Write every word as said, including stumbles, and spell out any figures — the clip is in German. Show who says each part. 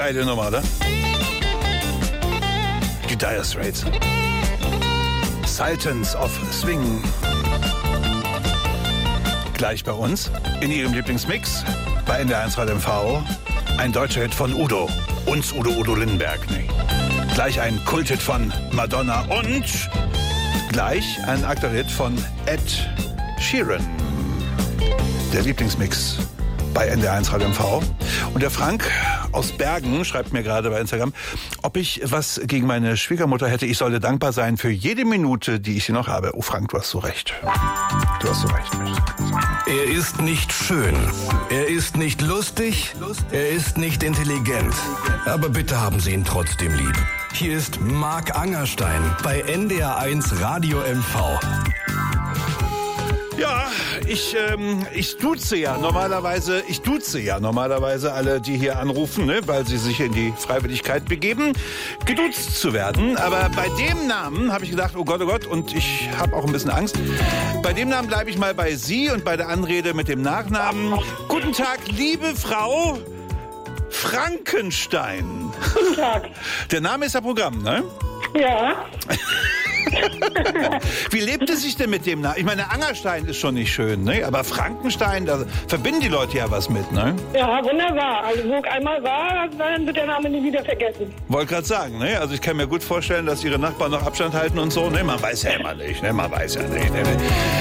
Speaker 1: Geile Nummer, oder? Die Dire Straits. Sultans of Swing. Gleich bei uns, in Ihrem Lieblingsmix, bei N D R eins Radio M V, ein deutscher Hit von Udo. Uns Udo, Udo Lindenberg. Nee. Gleich ein Kulthit von Madonna und gleich ein aktueller Hit von Ed Sheeran. Der Lieblingsmix bei N D R eins Radio M V. Und der Frank aus Bergen schreibt mir gerade bei Instagram, ob ich was gegen meine Schwiegermutter hätte. Ich solle dankbar sein für jede Minute, die ich sie noch habe. Oh Frank, du hast so recht. Du hast so recht.
Speaker 2: Er ist nicht schön. Er ist nicht lustig. Er ist nicht intelligent. Aber bitte haben Sie ihn trotzdem lieb. Hier ist Marc Angerstein bei N D R eins Radio M V.
Speaker 1: Ja, ich, ähm, ich duze ja normalerweise, ich duze ja normalerweise alle, die hier anrufen, ne, weil sie sich in die Freiwilligkeit begeben, geduzt zu werden. Aber bei dem Namen habe ich gedacht, oh Gott, oh Gott, und ich habe auch ein bisschen Angst. Bei dem Namen bleibe ich mal bei Sie und bei der Anrede mit dem Nachnamen. Guten Tag, liebe Frau Frankenstein.
Speaker 3: Guten Tag.
Speaker 1: Der Name ist ja Programm, ne?
Speaker 3: Ja.
Speaker 1: Wie lebt es sich denn mit dem Namen? Ich meine, Angerstein ist schon nicht schön, ne? Aber Frankenstein, da verbinden die Leute ja was mit, ne?
Speaker 3: Ja, wunderbar. Also wo ich einmal war, dann wird der Name nie wieder vergessen.
Speaker 1: Wollte gerade sagen, ne? Also ich kann mir gut vorstellen, dass Ihre Nachbarn noch Abstand halten und so, ne? Man weiß ja immer nicht, ne? Man weiß ja nicht, ne?